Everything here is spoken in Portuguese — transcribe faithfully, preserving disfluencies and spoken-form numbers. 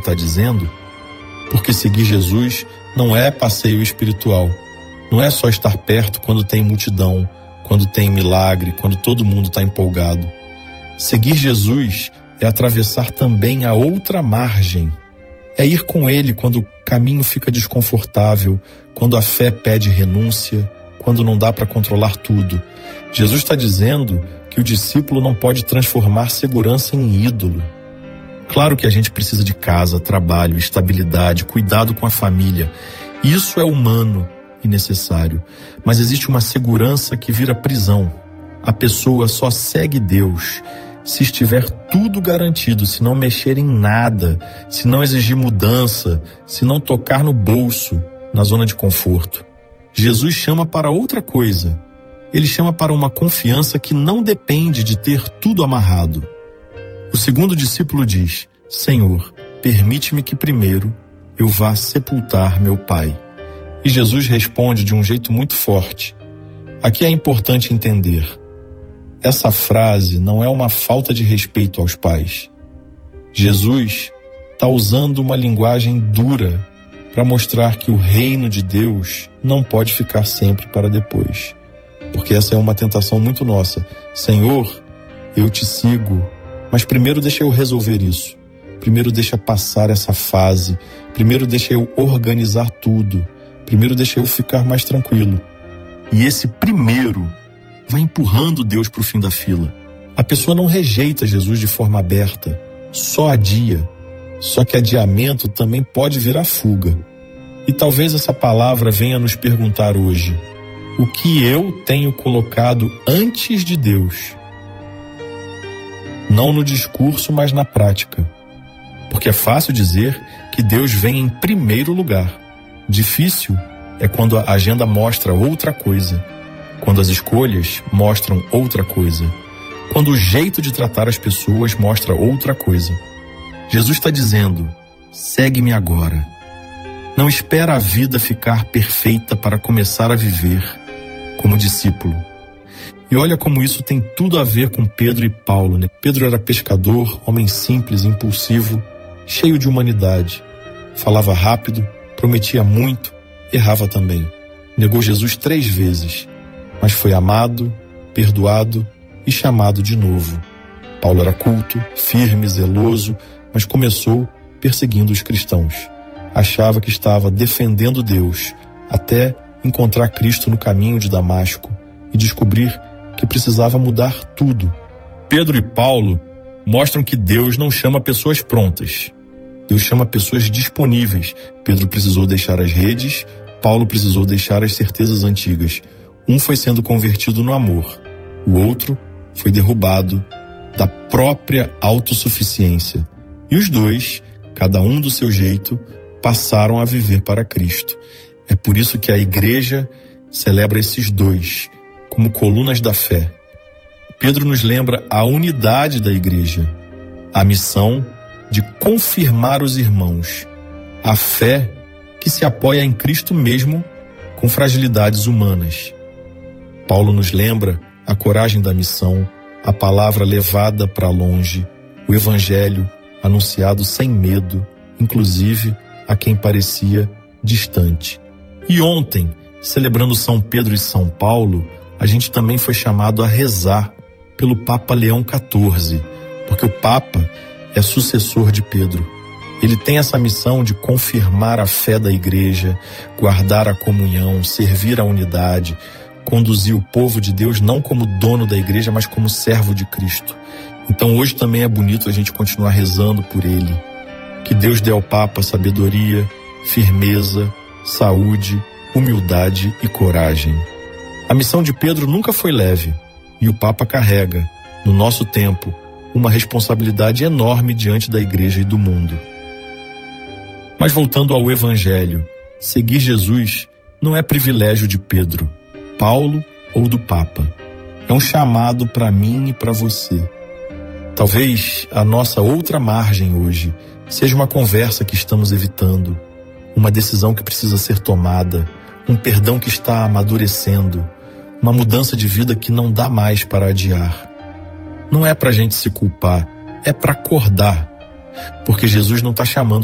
está dizendo, porque seguir Jesus não é passeio espiritual. Não é só estar perto quando tem multidão, quando tem milagre, quando todo mundo está empolgado. Seguir Jesus é atravessar também a outra margem. É ir com Ele quando o caminho fica desconfortável, quando a fé pede renúncia, quando não dá para controlar tudo. Jesus está dizendo que o discípulo não pode transformar segurança em ídolo. Claro que a gente precisa de casa, trabalho, estabilidade, cuidado com a família. Isso é humano e necessário. Mas existe uma segurança que vira prisão. A pessoa só segue Deus se estiver tudo garantido, se não mexer em nada, se não exigir mudança, se não tocar no bolso, na zona de conforto. Jesus chama para outra coisa. Ele chama para uma confiança que não depende de ter tudo amarrado. O segundo discípulo diz: Senhor, permite-me que primeiro eu vá sepultar meu pai. E Jesus responde de um jeito muito forte. Aqui é importante entender. Essa frase não é uma falta de respeito aos pais. Jesus está usando uma linguagem dura para mostrar que o reino de Deus não pode ficar sempre para depois. Porque essa é uma tentação muito nossa. Senhor, eu te sigo, mas primeiro deixa eu resolver isso. Primeiro deixa passar essa fase. Primeiro deixa eu organizar tudo. Primeiro deixa eu ficar mais tranquilo. E esse primeiro vai empurrando Deus para o fim da fila. A pessoa não rejeita Jesus de forma aberta, só adia. Só que adiamento também pode virar fuga. E talvez essa palavra venha nos perguntar hoje: o que eu tenho colocado antes de Deus? Não no discurso, mas na prática. Porque é fácil dizer que Deus vem em primeiro lugar. Difícil é quando a agenda mostra outra coisa. Quando as escolhas mostram outra coisa. Quando o jeito de tratar as pessoas mostra outra coisa. Jesus está dizendo: segue-me agora. Não espera a vida ficar perfeita para começar a viver como discípulo. E olha como isso tem tudo a ver com Pedro e Paulo, né? Pedro era pescador, homem simples, impulsivo, cheio de humanidade. Falava rápido, prometia muito, errava também. Negou Jesus três vezes, mas foi amado, perdoado e chamado de novo. Paulo era culto, firme, zeloso, mas começou perseguindo os cristãos. Achava que estava defendendo Deus, até encontrar Cristo no caminho de Damasco e descobrir que precisava mudar tudo. Pedro e Paulo mostram que Deus não chama pessoas prontas. Deus chama pessoas disponíveis. Pedro precisou deixar as redes, Paulo precisou deixar as certezas antigas. Um foi sendo convertido no amor, o outro foi derrubado da própria autossuficiência. E os dois, cada um do seu jeito, passaram a viver para Cristo. É por isso que a igreja celebra esses dois como colunas da fé. Pedro nos lembra a unidade da igreja, a missão de confirmar os irmãos, a fé que se apoia em Cristo mesmo com fragilidades humanas. Paulo nos lembra a coragem da missão, a palavra levada para longe, o evangelho anunciado sem medo, inclusive a quem parecia distante. E ontem, celebrando São Pedro e São Paulo, a gente também foi chamado a rezar pelo Papa Leão quatorze, porque o Papa é sucessor de Pedro. Ele tem essa missão de confirmar a fé da igreja, guardar a comunhão, servir a unidade, conduzir o povo de Deus não como dono da igreja, mas como servo de Cristo. Então hoje também é bonito a gente continuar rezando por ele. Que Deus dê ao Papa sabedoria, firmeza, saúde, humildade e coragem. A missão de Pedro nunca foi leve, e o Papa carrega, no nosso tempo, uma responsabilidade enorme diante da igreja e do mundo. Mas voltando ao Evangelho, seguir Jesus não é privilégio de Pedro, Paulo ou do Papa. É um chamado para mim e para você. Talvez a nossa outra margem hoje seja uma conversa que estamos evitando, uma decisão que precisa ser tomada, um perdão que está amadurecendo, uma mudança de vida que não dá mais para adiar. Não é para a gente se culpar, é para acordar, porque Jesus não está chamando